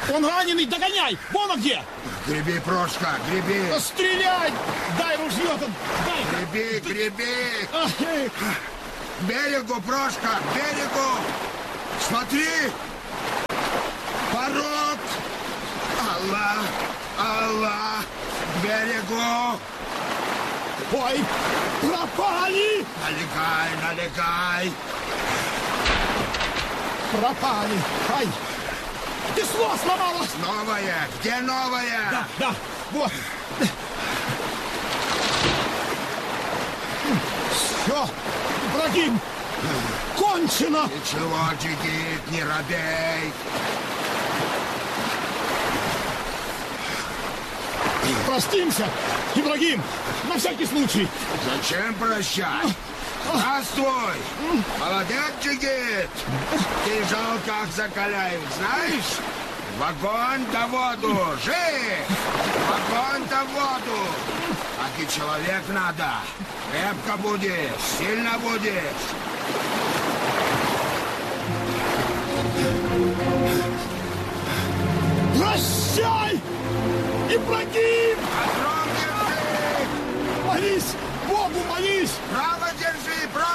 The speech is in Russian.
Он раненый, догоняй! Вон он где! Греби, Прошка, греби! Да стреляй! Дай ружье там! Дай! Греби, греби! К берегу, Прошка, к берегу! Смотри! Порог! Аллах, Аллах! К берегу! Ой, пропали! Налегай, налегай! Пропали! Ай! Весло сломалось! Новая! Где новая? Да, да, вот! Все, Ибрагим, кончено! Ничего, Джигит, не робей! Простимся, Ибрагим, на всякий случай! Зачем прощать? Здравствуй! Молодец, Джигит! Ты жалко закаляют, знаешь? Вагон да воду! Жив! Вагон да воду! А ты человек надо! Крепко будешь, сильно будешь! Прощай! Ибрагим! Отром держи! Молись! Богу молись! Право держи!